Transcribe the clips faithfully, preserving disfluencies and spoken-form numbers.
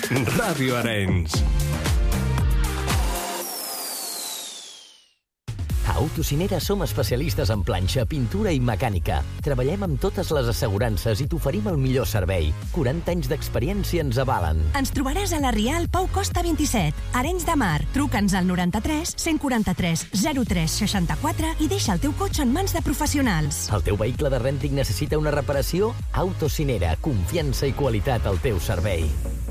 Ràdio Arenys. A Autocinera som especialistes en planxa, pintura i mecànica. Treballem amb totes les assegurances i t'oferim el millor servei. quaranta anys d'experiència ens avalen. Ens trobaràs a la Rial Pau Costa vint-i-set, Arenys de Mar. Truca'ns al noranta-tres cent quaranta-tres zero tres seixanta-quatre i deixa el teu cotxe en mans de professionals. El teu vehicle de rènting necessita una reparació? Autocinera, confiança i qualitat al teu servei.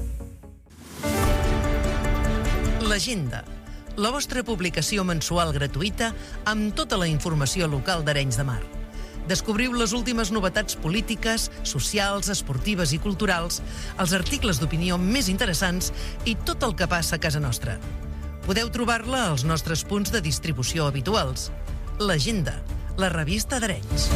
L'Agenda, la vostra publicació mensual gratuïta amb tota la informació local d'Arenys de Mar. Descobriu les últimes novetats polítiques, socials, esportives i culturals, els articles d'opinió més interessants i tot el que passa a casa nostra. Podeu trobar-la als nostres punts de distribució habituals. L'Agenda, la revista d'Arenys.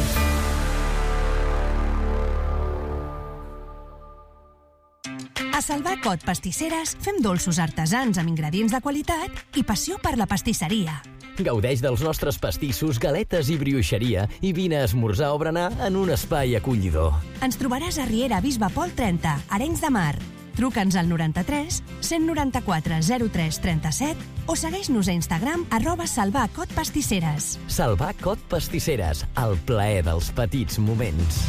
A Salvar Cot Pastisseres fem dolços artesans amb ingredients de qualitat i passió per la pastisseria. Gaudeix dels nostres pastissos, galetes i brioixeria i vine a esmorzar o berenar en un espai acollidor. Ens trobaràs a Riera Bisbe Pol trenta, Arenys de Mar. Truca'ns al noranta-tres cent noranta-quatre zero tres trenta-set o segueix-nos a Instagram arroba Salvar Cot Pastisseres. Salvar Cot Pastisseres, el plaer dels petits moments.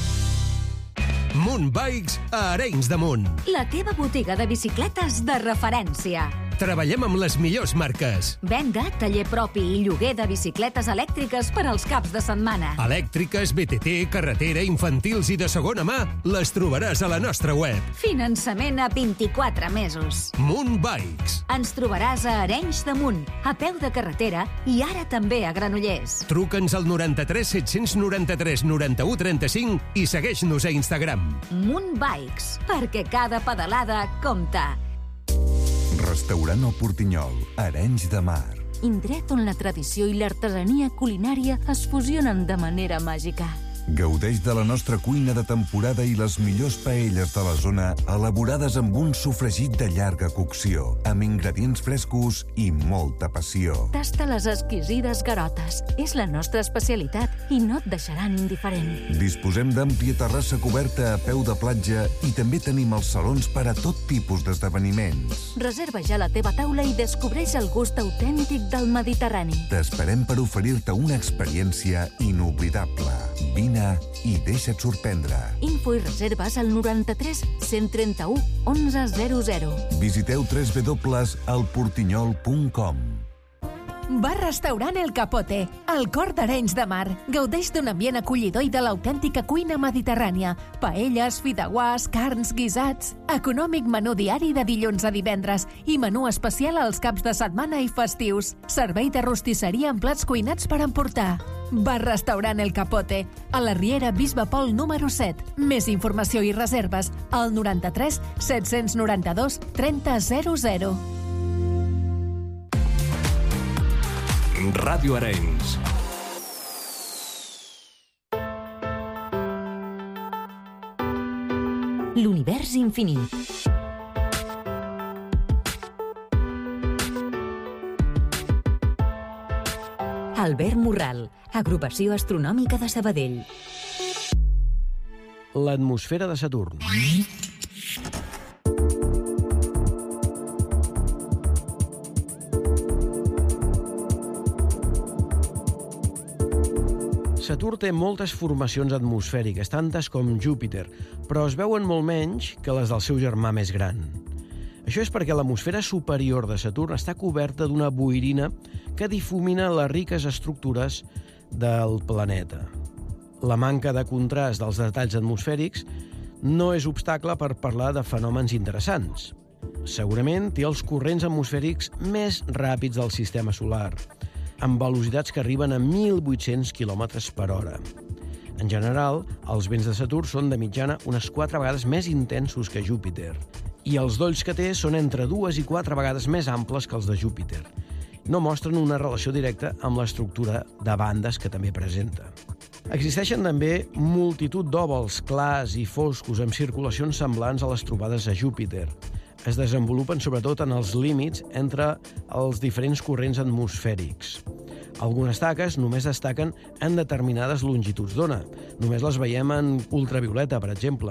Munt Bikes a Arenys de Munt. La teva botiga de bicicletes de referència. Treballem amb les millors marques. Venda, taller propi i lloguer de bicicletes elèctriques per als caps de setmana. Elèctriques, B T T, carretera, infantils i de segona mà, les trobaràs a la nostra web. Finançament a vint-i-quatre mesos. Munt Bikes. Ens trobaràs a Arenys de Munt, a peu de carretera i ara també a Granollers. Truca'ns al noranta-tres set noranta-tres noranta-u trenta-cinc i segueix-nos a Instagram. Munt Bikes, perquè cada pedalada compta. Restaurant El Portinyol, Arenys de Mar. Indret on la tradició i l'artesania culinària es fusionen de manera màgica. Gaudeix de la nostra cuina de temporada i les millors paelles de la zona elaborades amb un sofregit de llarga cocció, amb ingredients frescos i molta passió. Tasta les exquisides garotes. És la nostra especialitat i no et deixaran indiferent. Disposem d'àmplia terrassa coberta a peu de platja i també tenim els salons per a tot tipus d'esdeveniments. Reserva ja la teva taula i descobreix el gust autèntic del Mediterrani. T'esperem per oferir-te una experiència inoblidable. Vine i deixa't sorprendre. Info i reserves al noranta-tres cent trenta-u onze zero zero. Visiteu w w w punt el portinyol punt com. Bar Restaurant El Capote, al cor d'Arenys de Mar. Gaudeix d'un ambient acollidor i de l'autèntica cuina mediterrània. Paelles, fideuàs, carns, guisats. Econòmic menú diari de dilluns a divendres i menú especial als caps de setmana i festius. Servei de rostisseria amb plats cuinats per emportar. Bar Restaurant El Capote, a la Riera Bisbe Pol número set. Més informació i reserves al noranta-tres set noranta-dos trenta zero zero. Ràdio Arenys. L'univers infinit. Albert Morral, Agrupació Astronòmica de Sabadell. L'atmosfera de Saturn. Saturn té moltes formacions atmosfèriques, tantes com Júpiter, però es veuen molt menys que les del seu germà més gran. Això és perquè l'atmosfera superior de Saturn està coberta d'una boirina que difumina les riques estructures del planeta. La manca de contrast dels detalls atmosfèrics no és obstacle per parlar de fenòmens interessants. Segurament té els corrents atmosfèrics més ràpids del sistema solar, amb velocitats que arriben a mil vuit-cents quilòmetres per hora. En general, els vents de Saturn són de mitjana unes quatre vegades més intensos que Júpiter, i els dolls que té són entre dues i quatre vegades més amples que els de Júpiter. No mostren una relació directa amb l'estructura de bandes que també presenta. Existeixen també multitud d'òvals clars i foscos amb circulacions semblants a les trobades a Júpiter. Es desenvolupen sobretot en els límits entre els diferents corrents atmosfèrics. Algunes taques només destaquen en determinades longituds d'ona. Només les veiem en ultravioleta, per exemple.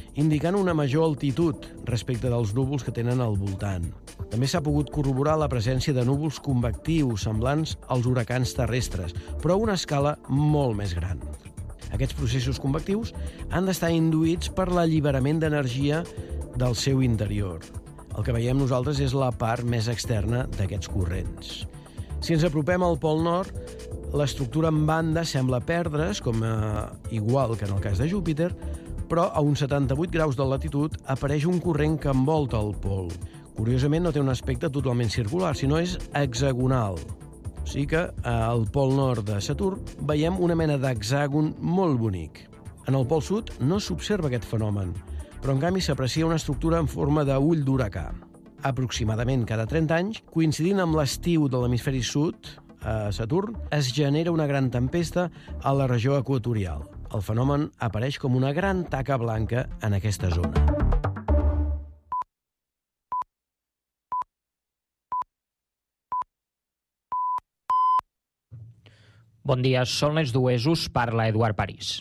indicant una major altitud respecte dels núvols que tenen al voltant. També s'ha pogut corroborar la presència de núvols convectius semblants als huracans terrestres, però a una escala molt més gran. Aquests processos convectius han d'estar induïts per l'alliberament d'energia del seu interior. El que veiem nosaltres és la part més externa d'aquests corrents. Si ens apropem al Pol Nord, l'estructura en banda sembla perdre's, com eh, igual que en el cas de Júpiter, però a uns setanta-vuit graus de latitud apareix un corrent que envolta el pol. Curiosament, no té un aspecte totalment circular, sinó és hexagonal. O sigui que al Pol Nord de Saturn veiem una mena d'hexàgon molt bonic. En el Pol Sud no s'observa aquest fenomen, però en canvi s'aprecia una estructura en forma d'ull d'huracà. Aproximadament cada trenta anys, coincidint amb l'estiu de l'hemisferi sud, a Saturn, es genera una gran tempesta a la regió equatorial. El fenomen apareix com una gran taca blanca en aquesta zona. Bon dia, són les dues, us parla Eduard París.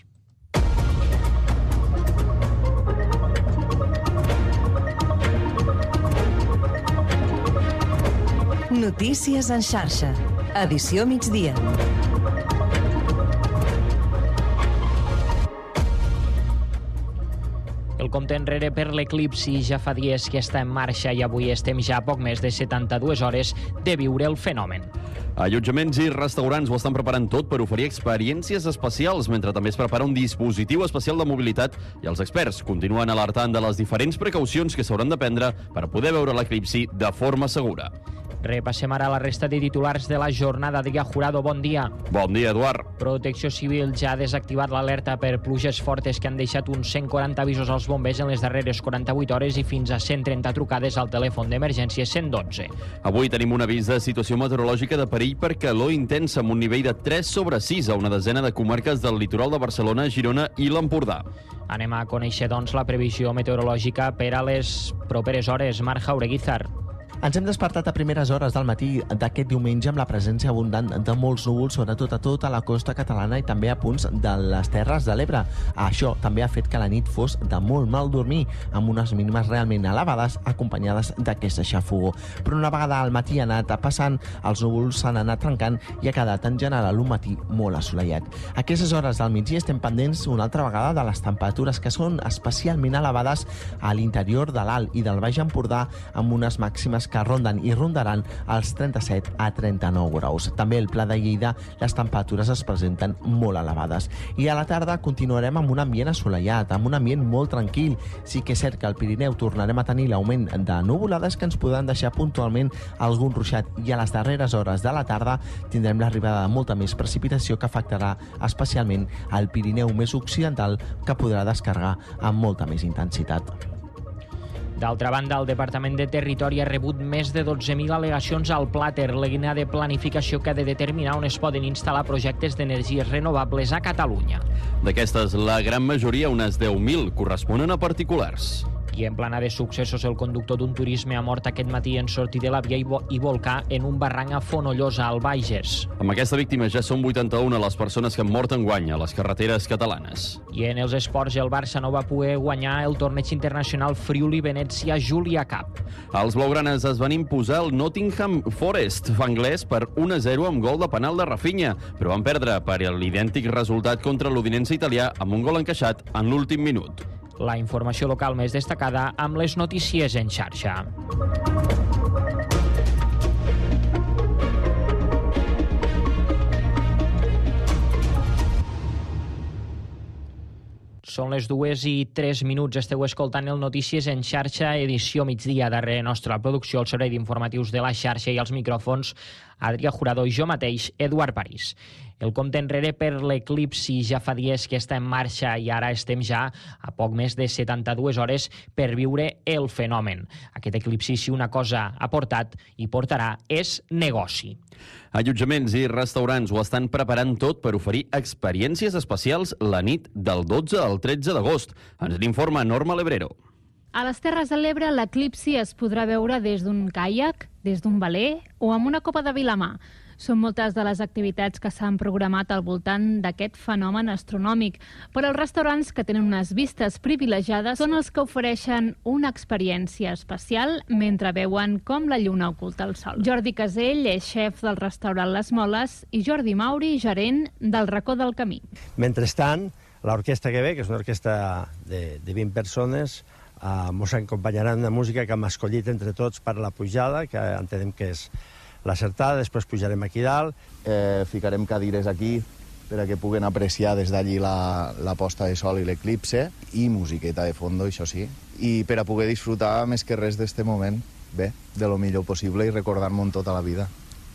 Notícies en xarxa. Edició migdia. El compte enrere per l'eclipsi ja fa dies que està en marxa i avui estem ja a poc més de setanta-dues hores de viure el fenomen. Allotjaments i restaurants ho estan preparant tot per oferir experiències especials, mentre també es prepara un dispositiu especial de mobilitat i els experts continuen alertant de les diferents precaucions que s'hauran de prendre per poder veure l'eclipsi de forma segura. Repassem ara la resta de titulars de la jornada. Adrià Jurado, bon dia. Bon dia, Eduard. Protecció Civil ja ha desactivat l'alerta per pluges fortes que han deixat uns cent quaranta avisos als bombers en les darreres quaranta-vuit hores i fins a cent trenta trucades al telèfon d'emergència cent dotze. Avui tenim un avís de situació meteorològica de perill per calor intensa amb un nivell de tres sobre sis a una desena de comarques del litoral de Barcelona, Girona i l'Empordà. Anem a conèixer, doncs, la previsió meteorològica per a les properes hores. Marc Jaureguizar. Ens hem despertat a primeres hores del matí d'aquest diumenge amb la presència abundant de molts núvols, sobretot a tota la costa catalana i també a punts de les Terres de l'Ebre. Això també ha fet que la nit fos de molt mal dormir, amb unes mínimes realment elevades acompanyades d'aquesta xafogor. Però una vegada al matí ha anat passant, els núvols s'han anat trencant i ha quedat en general un matí molt assolellat. A aquestes hores del migdia estem pendents una altra vegada de les temperatures que són especialment elevades a l'interior de l'Alt i del Baix Empordà, amb unes màximes que ronden i rondaran els trenta-set a trenta-nou graus. També al Pla de Lleida les temperatures es presenten molt elevades. I a la tarda continuarem amb un ambient assolellat, amb un ambient molt tranquil. Sí que és cert que al Pirineu tornarem a tenir l'augment de nuvolades que ens podran deixar puntualment algun ruixat i a les darreres hores de la tarda tindrem l'arribada de molta més precipitació que afectarà especialment al Pirineu més occidental, que podrà descarregar amb molta més intensitat. D'altra banda, el Departament de Territori ha rebut més de dotze mil al·legacions al Plater, l'eina de planificació que ha de determinar on es poden instal·lar projectes d'energies renovables a Catalunya. D'aquestes, la gran majoria, unes deu mil, corresponen a particulars. I en plana de successos, el conductor d'un turisme ha mort aquest matí en sortir de la via i, vo i volcar en un barranc a Fonollosa, al Bages. Amb aquesta víctima ja són vuitanta-una les persones que han mort enguany a les carreteres catalanes. I en els esports, el Barça no va poder guanyar el torneig internacional Friuli-Venezia Julia Cup. Els blaugranes es van imposar el Nottingham Forest anglès per un a zero amb gol de penal de Rafinha, però van perdre per l'idèntic resultat contra l'Udinese italià amb un gol encaixat en l'últim minut. La informació local més destacada amb les notícies en xarxa. Són les dues i tres minuts. Esteu escoltant el Notícies en xarxa, edició migdia. Darrere nostra producció, el servei d'informatius de la xarxa i els micròfons, Adrià Jurado i jo mateix, Eduard París. El compte enrere per l'eclipsi ja fa dies que està en marxa i ara estem ja a poc més de setanta-dues hores per viure el fenomen. Aquest eclipsi, si una cosa ha portat i portarà, és negoci. Allotjaments i restaurants ho estan preparant tot per oferir experiències especials la nit del dotze al tretze d'agost. Ens n'informa Norma Lebrero. A les Terres de l'Ebre, l'eclipsi es podrà veure des d'un caiac, des d'un veler o amb una copa de vi a la mà. Són moltes de les activitats que s'han programat al voltant d'aquest fenomen astronòmic, però els restaurants que tenen unes vistes privilegiades són els que ofereixen una experiència especial mentre veuen com la lluna oculta el sol. Jordi Casell és xef del restaurant Les Moles i Jordi Mauri, gerent del Racó del Camí. Mentrestant, l'orquestra que ve, que és una orquestra de, de vint persones, Uh, ens acompanyaran una música que hem escollit entre tots per la pujada, que entenem que és l'acertada, després pujarem aquí dalt. Eh, ficarem cadires aquí per a que puguen apreciar des d'allí la, la posta de sol i l'eclipse, i musiqueta de fondo, això sí, i per a poder disfrutar més que res d'este moment, bé, de lo millor possible i recordar-m'ho tota la vida.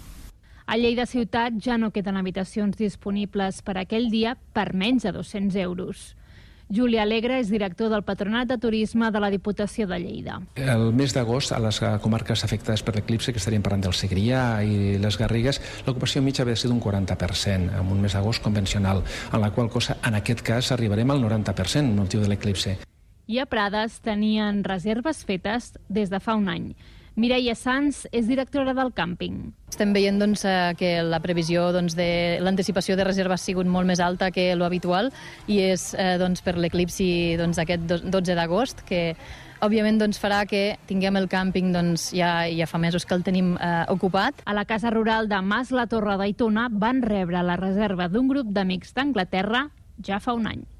A Lleida Ciutat ja no queden habitacions disponibles per aquell dia per menys de dos-cents euros. Juli Alegre és director del Patronat de Turisme de la Diputació de Lleida. El mes d'agost, a les comarques afectades per l'eclipse, que estaríem parlant del Segrià i les Garrigues, l'ocupació mitja va ser d'un quaranta per cent, en un mes d'agost convencional, en la qual cosa, en aquest cas, arribarem al noranta per cent, amb motiu de l'eclipse. I a Prades tenien reserves fetes des de fa un any. Mireia Sanz és directora del càmping. Estem veient doncs, que la previsió doncs, de l'anticipació de reserves ha sigut molt més alta que l'habitual i és eh, doncs, per l'eclipsi doncs, aquest dotze d'agost, que òbviament doncs, farà que tinguem el càmping, doncs, ja, ja fa mesos que el tenim eh, ocupat. A la casa rural de Mas la Torre d'Aitona van rebre la reserva d'un grup d'amics d'Anglaterra ja fa un any.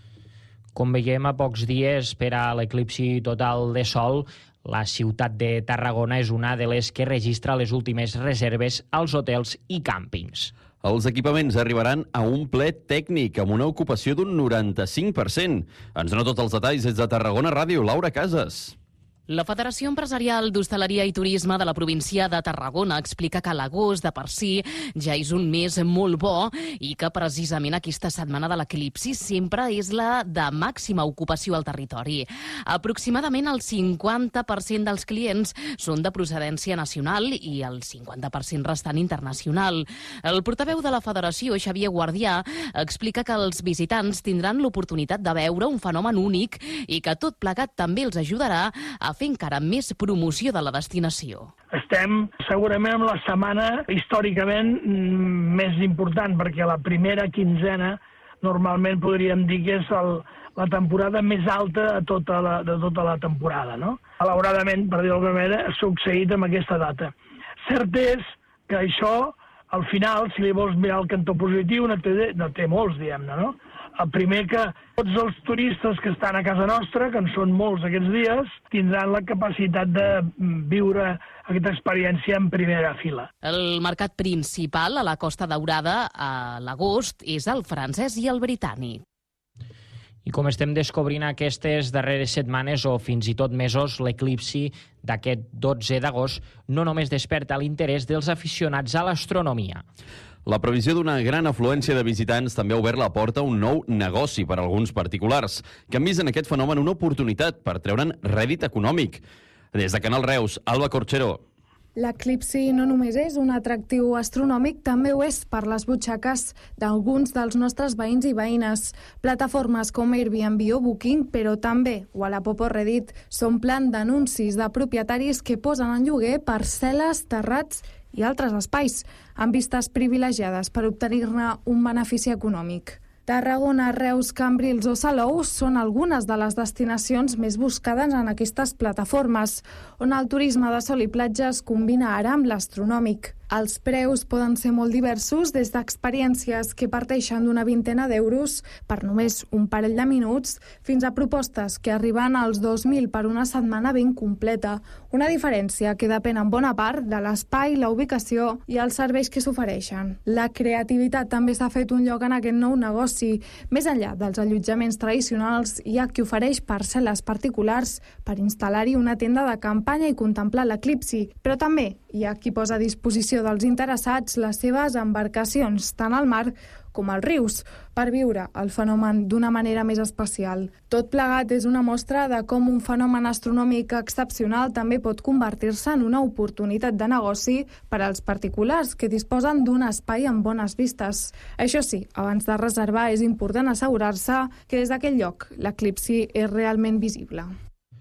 Com veiem, a pocs dies per a l'eclipsi total de sol, la ciutat de Tarragona és una de les que registra les últimes reserves als hotels i càmpings. Els equipaments arribaran a un ple tècnic amb una ocupació d'un noranta-cinc per cent. Ens dona tots els detalls des de Tarragona Ràdio, Laura Casas. La Federació Empresarial d'Hostaleria i Turisme de la província de Tarragona explica que l'agost de per si ja és un mes molt bo i que precisament aquesta setmana de l'eclipsi sempre és la de màxima ocupació al territori. Aproximadament el cinquanta per cent dels clients són de procedència nacional i el cinquanta per cent restant internacional. El portaveu de la Federació, Xavier Guardià, explica que els visitants tindran l'oportunitat de veure un fenomen únic i que tot plegat també els ajudarà a fer encara més promoció de la destinació. Estem segurament en la setmana històricament més important, perquè la primera quinzena normalment podríem dir que és el, la temporada més alta de tota la, de tota la temporada, no? Malauradament, per dir-ho d'alguna manera, ha succeït amb aquesta data. Cert és que això, al final, si li vols mirar el cantó positiu, no té, no té molts, diguem-ne, no? El primer, que tots els turistes que estan a casa nostra, que en són molts aquests dies, tindran la capacitat de viure aquesta experiència en primera fila. El mercat principal a la Costa Daurada a l'agost és el francès i el britànic. I com estem descobrint aquestes darreres setmanes o fins i tot mesos, l'eclipsi d'aquest dotze d'agost no només desperta l'interès dels aficionats a l'astronomia. La previsió d'una gran afluència de visitants també ha obert la porta a un nou negoci per a alguns particulars, que han vist en aquest fenomen una oportunitat per treure'n rèdit econòmic. Des de Canal Reus, Alba Corchero. L'eclipsi no només és un atractiu astronòmic, també ho és per les butxaques d'alguns dels nostres veïns i veïnes. Plataformes com Airbnb o Booking, però també Wallapop o Reddit, s'omplen d'anuncis de propietaris que posen en lloguer parcel·les, terrats i altres espais, amb vistes privilegiades per obtenir-ne un benefici econòmic. Tarragona, Reus, Cambrils o Salou són algunes de les destinacions més buscades en aquestes plataformes, on el turisme de sol i platja es combina ara amb l'astronòmic. Els preus poden ser molt diversos, des d'experiències que parteixen d'una vintena d'euros per només un parell de minuts, fins a propostes que arriben als dos mil per una setmana ben completa. Una diferència que depèn en bona part de l'espai, la ubicació i els serveis que s'ofereixen. La creativitat també s'ha fet un lloc en aquest nou negoci. Més enllà dels allotjaments tradicionals, hi ha qui ofereix parcel·les particulars per instal·lar-hi una tenda de campanya i contemplar l'eclipsi, però també hi ha qui posa a disposició dels interessats les seves embarcacions, tant al mar com als rius, per viure el fenomen d'una manera més especial. Tot plegat és una mostra de com un fenomen astronòmic excepcional també pot convertir-se en una oportunitat de negoci per als particulars que disposen d'un espai amb bones vistes. Això sí, abans de reservar és important assegurar-se que des d'aquell lloc l'eclipsi és realment visible.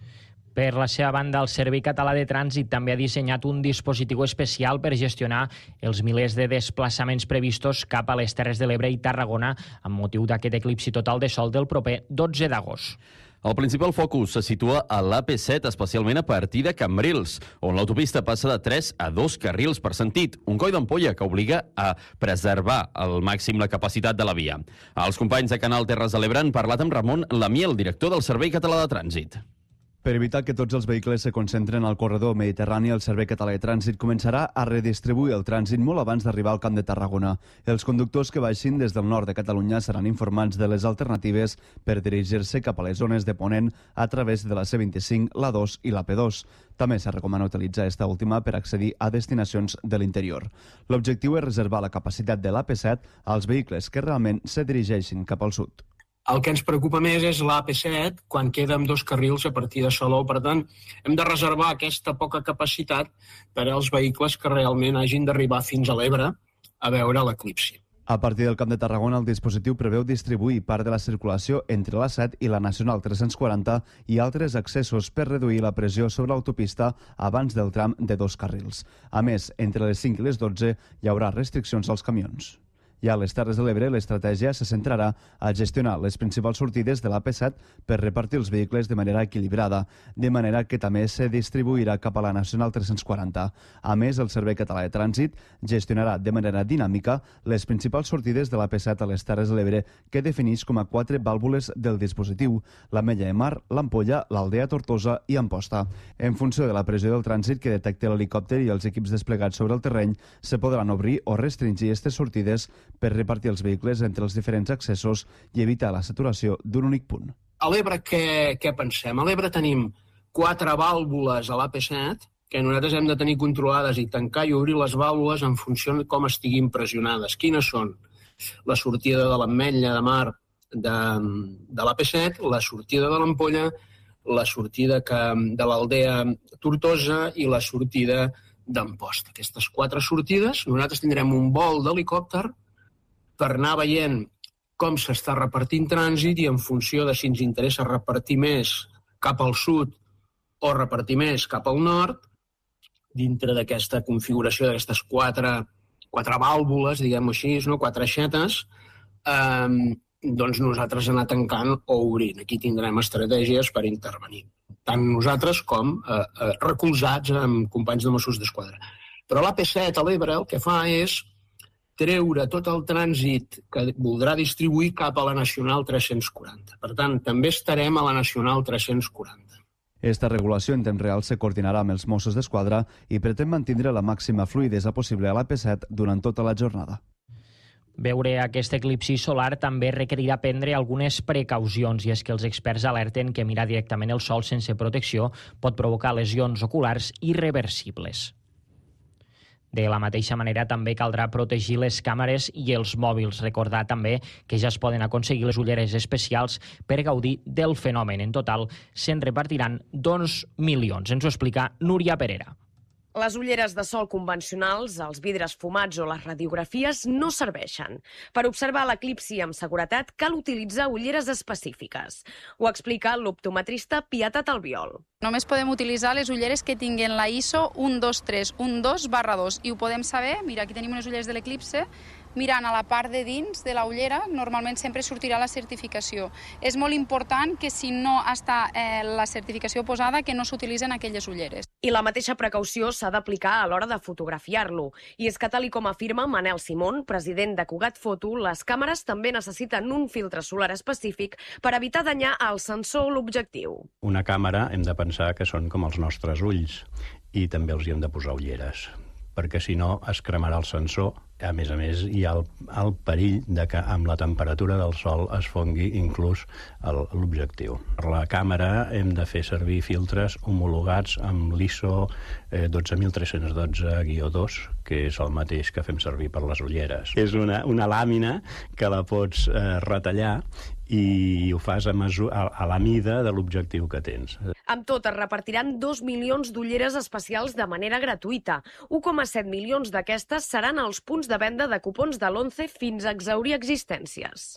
Per la seva banda, el Servei Català de Trànsit també ha dissenyat un dispositiu especial per gestionar els milers de desplaçaments previstos cap a les Terres de l'Ebre i Tarragona amb motiu d'aquest eclipsi total de sol del proper dotze d'agost. El principal focus se situa a l'A P set, especialment a partir de Cambrils, on l'autopista passa de tres a dos carrils per sentit, un coll d'ampolla que obliga a preservar al màxim la capacitat de la via. Els companys de Canal Terres de l'Ebre han parlat amb Ramon Lamiel, director del Servei Català de Trànsit. Per evitar que tots els vehicles se concentren al corredor mediterrani, el Servei Català de Trànsit començarà a redistribuir el trànsit molt abans d'arribar al Camp de Tarragona. Els conductors que baixin des del nord de Catalunya seran informats de les alternatives per dirigir-se cap a les zones de Ponent a través de la C vint-i-cinc, la dos i la P dos. També se recomana utilitzar esta última per accedir a destinacions de l'interior. L'objectiu és reservar la capacitat de l'A P set als vehicles que realment se dirigeixin cap al sud. El que ens preocupa més és l'A P set, quan queda amb dos carrils a partir de Salou. Per tant, hem de reservar aquesta poca capacitat per als vehicles que realment hagin d'arribar fins a l'Ebre a veure l'eclipsi. A partir del Camp de Tarragona, el dispositiu preveu distribuir part de la circulació entre l'A set i la Nacional tres-cents quaranta i altres accessos per reduir la pressió sobre l'autopista abans del tram de dos carrils. A més, entre les cinc i les dotze hi haurà restriccions als camions. I a les Terres de l'Ebre, l'estratègia se centrarà a gestionar les principals sortides de l'A P set per repartir els vehicles de manera equilibrada, de manera que també se distribuirà cap a la Nacional tres-cents quaranta. A més, el Servei Català de Trànsit gestionarà de manera dinàmica les principals sortides de l'A P set a les Terres de l'Ebre, que defineix com a quatre vàlvules del dispositiu: l'Ametlla de Mar, l'Ampolla, l'Aldea Tortosa i Amposta. En funció de la pressió del trànsit que detecti l'helicòpter i els equips desplegats sobre el terreny, se podran obrir o restringir aquestes sortides per repartir els vehicles entre els diferents accessos i evitar la saturació d'un únic punt. A l'Ebre què, què pensem? A l'Ebre tenim quatre vàlvules a l'A P set que nosaltres hem de tenir controlades i tancar i obrir les vàlvules en funció de com estiguin pressionades. Quines són? La sortida de l'Ametlla de Mar de, de l'A P set, la sortida de l'Ampolla, la sortida que, de l'Aldea Tortosa i la sortida d'Amposta. Aquestes quatre sortides, nosaltres tindrem un vol d'helicòpter per anar veient com s'està repartint trànsit i en funció de si ens interessa repartir més cap al sud o repartir més cap al nord, dintre d'aquesta configuració d'aquestes quatre, quatre vàlvules, diguem-ho així, no? quatre aixetes, eh, doncs nosaltres anar tancant o obrint. Aquí tindrem estratègies per intervenir, tant nosaltres com eh, eh, recolzats amb companys de Mossos d'Esquadra. Però l'A P set a l'Ebre el que fa és treure tot el trànsit que voldrà distribuir cap a la Nacional tres-cents quaranta. Per tant, també estarem a la Nacional tres-cents quaranta. Esta regulació en temps real se coordinarà amb els Mossos d'Esquadra i pretén mantindre la màxima fluïdesa possible a l'A P set durant tota la jornada. Veure aquest eclipsi solar també requerirà prendre algunes precaucions, i és que els experts alerten que mirar directament el sol sense protecció pot provocar lesions oculars irreversibles. De la mateixa manera, també caldrà protegir les càmeres i els mòbils. Recordar també que ja es poden aconseguir les ulleres especials per gaudir del fenomen. En total, se'n repartiran dos milions. Ens ho explica Núria Perera. Les ulleres de sol convencionals, els vidres fumats o les radiografies no serveixen. Per observar l'eclipsi amb seguretat cal utilitzar ulleres específiques. Ho explica l'optometrista Pietat Albiol. Només podem utilitzar les ulleres que tinguin la I S O un dos tres un dos barra dos i ho podem saber, mira, aquí tenim unes ulleres de l'eclipse, mirant a la part de dins de la ullera, normalment sempre sortirà la certificació. És molt important que si no està eh, la certificació posada, que no s'utilitzen aquelles ulleres. I la mateixa precaució s'ha d'aplicar a l'hora de fotografiar-lo. I és que, tal i com afirma Manel Simón, president de Cugat Foto, les càmeres també necessiten un filtre solar específic per evitar danyar el sensor o l'objectiu. Una càmera hem de pensar que són com els nostres ulls i també els hi hem de posar ulleres, perquè si no es cremarà el sensor. A més a més, hi ha el, el perill de que amb la temperatura del sol es fongui inclús l'objectiu. Per la càmera hem de fer servir filtres homologats amb l'I S O eh, dotze mil tres-cents dotze guió dos, que és el mateix que fem servir per les ulleres. És una, una làmina que la pots eh, retallar i ho fas a, a, a la mida de l'objectiu que tens. Amb tot, es repartiran dos milions d'ulleres especials de manera gratuïta. un coma set milions d'aquestes seran als punts de venda de cupons de l'Once fins a exhaurir existències.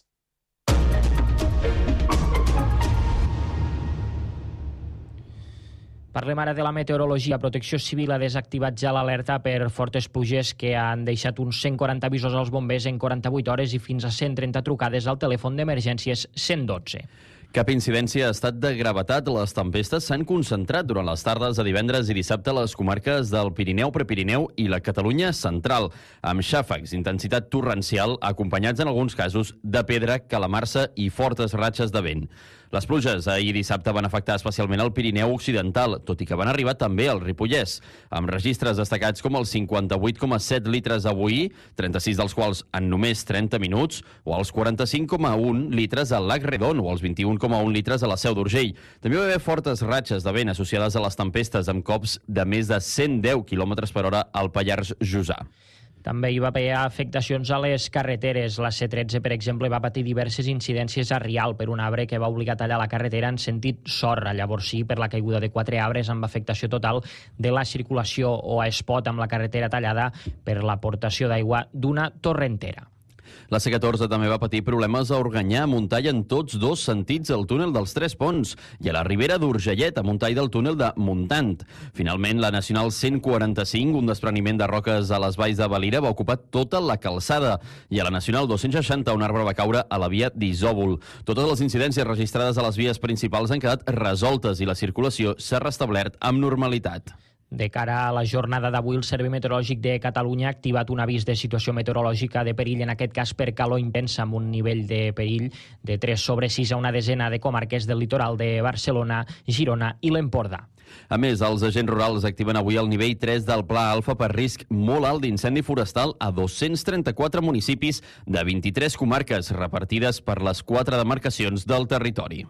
Parlem ara de la meteorologia. Protecció Civil ha desactivat ja l'alerta per fortes pluges que han deixat uns cent quaranta avisos als bombers en quaranta-vuit hores i fins a cent trenta trucades al telèfon d'emergències cent dotze. Cap incidència ha estat de gravetat. Les tempestes s'han concentrat durant les tardes de divendres i dissabte a les comarques del Pirineu, Prepirineu i la Catalunya central, amb xàfecs d'intensitat torrencial, acompanyats en alguns casos de pedra, calamarsa i fortes ratxes de vent. Les pluges ahir dissabte van afectar especialment el Pirineu occidental, tot i que van arribar també al Ripollès, amb registres destacats com els cinquanta-vuit coma set litres avui, trenta-sis dels quals en només trenta minuts, o els quaranta-cinc coma un litres al Lac Redon o els vint-i-un coma un litres a la Seu d'Urgell. També va haver fortes ratxes de vent associades a les tempestes amb cops de més de cent deu quilòmetres per hora al Pallars Jussà. També hi va haver afectacions a les carreteres. La C tretze, per exemple, va patir diverses incidències a Rial per un arbre que va obligar a tallar la carretera en sentit sorra. Llavors sí, per la caiguda de quatre arbres amb afectació total de la circulació, o a Espot amb la carretera tallada per l'aportació d'aigua d'una torrentera. La C catorze també va patir problemes a Organyà, a Montall en tots dos sentits al túnel dels Tres Ponts i a la Ribera d'Urgellet, a Montall del túnel de Montant. Finalment, la Nacional cent quaranta-cinc, un despreniment de roques a les valls de Valira, va ocupar tota la calçada i a la Nacional dos-cents seixanta un arbre va caure a la via d'Isòvol. Totes les incidències registrades a les vies principals han quedat resoltes i la circulació s'ha restablert amb normalitat. De cara a la jornada d'avui, el Servei Meteorològic de Catalunya ha activat un avís de situació meteorològica de perill, en aquest cas per calor intensa, amb un nivell de perill de tres sobre sis a una desena de comarques del litoral de Barcelona, Girona i l'Empordà. A més, els agents rurals activen avui el nivell tres del Pla Alfa per risc molt alt d'incendi forestal a dos-cents trenta-quatre municipis de vint-i-tres comarques repartides per les quatre demarcacions del territori.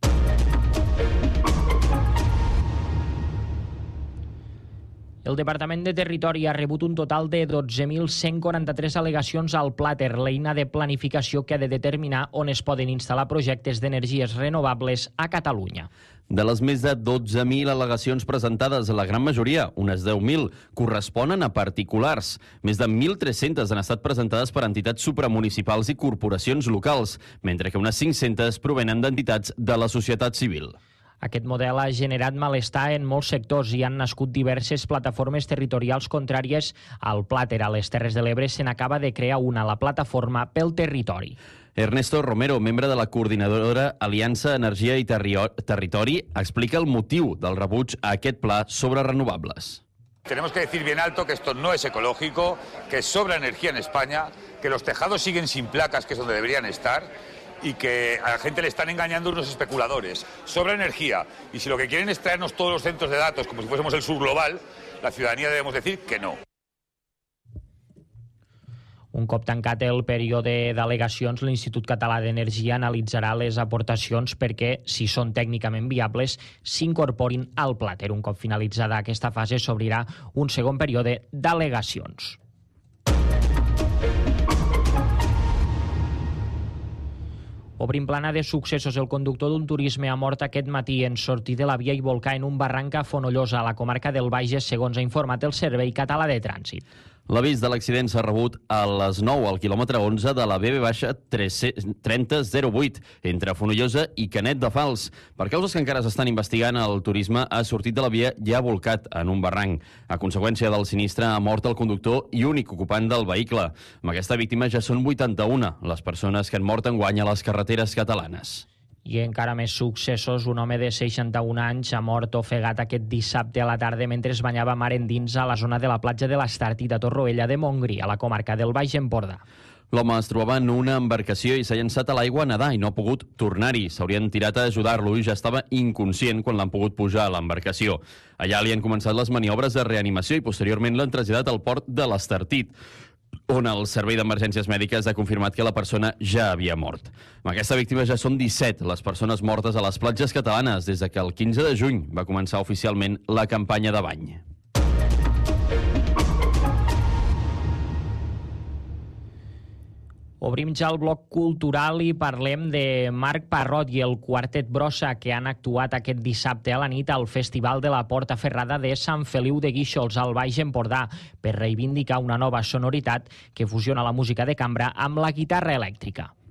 El Departament de Territori ha rebut un total de dotze mil cent quaranta-tres al·legacions al Plater, l'eina de planificació que ha de determinar on es poden instal·lar projectes d'energies renovables a Catalunya. De les més de dotze mil al·legacions presentades, la gran majoria, unes deu mil, corresponen a particulars. Més de mil tres-centes han estat presentades per entitats supramunicipals i corporacions locals, mentre que unes cinc-centes provenen d'entitats de la societat civil. Aquest model ha generat malestar en molts sectors i han nascut diverses plataformes territorials contràries al Plater. A les Terres de l'Ebre se n'acaba de crear una, la Plataforma pel Territori. Ernesto Romero, membre de la coordinadora Aliança Energia i Territori, explica el motiu del rebuig a aquest pla sobre renovables. Tenemos que decir bien alto que esto no es ecológico, que sobra energía en España, que los tejados siguen sin placas, que es donde deberían estar, y que a la gente le están engañando unos especuladores. Sobra energía, y si lo que quieren es traernos todos los centros de datos como si fuésemos el sur global, la ciudadanía debemos decir que no. Un cop tancat el període d'al·legacions, l'Institut Català d'Energia analitzarà les aportacions perquè, si són tècnicament viables, s'incorporin al Plater. Un cop finalitzada aquesta fase, s'obrirà un segon període d'al·legacions. Obrim plana de successos. El conductor d'un turisme ha mort aquest matí en sortir de la via i volcar en un barranc a Fonollosa, a la comarca del Bages, segons ha informat el Servei Català de Trànsit. L'avís de l'accident s'ha rebut a les nou al quilòmetre onze de la B B trenta zero vuit entre Fonollosa i Canet de Fals. Per causes que encara s'estan investigant, el turisme ha sortit de la via i ha volcat en un barranc. A conseqüència del sinistre ha mort el conductor i únic ocupant del vehicle. Amb aquesta víctima ja són vuitanta-una les persones que han mort enguany a les carreteres catalanes. I encara més successos. Un home de seixanta-un anys ha mort ofegat aquest dissabte a la tarda mentre es banyava mar endins a la zona de la platja de l'Estartit a Torroella de Montgrí, a la comarca del Baix Empordà. L'home es trobava en una embarcació i s'ha llançat a l'aigua a nedar i no ha pogut tornar-hi. S'haurien tirat a ajudar-lo i ja estava inconscient quan l'han pogut pujar a l'embarcació. Allà li han començat les maniobres de reanimació i posteriorment l'han traslladat al port de l'Estartit, on el Servei d'Emergències Mèdiques ha confirmat que la persona ja havia mort. Amb aquesta víctima ja són disset les persones mortes a les platges catalanes des de que el quinze de juny va començar oficialment la campanya de bany. Obrim ja el bloc cultural i parlem de Marc Parrot i el Quartet Brossa, que han actuat aquest dissabte a la nit al Festival de la Porta Ferrada de Sant Feliu de Guíxols, al Baix Empordà, per reivindicar una nova sonoritat que fusiona la música de cambra amb la guitarra elèctrica.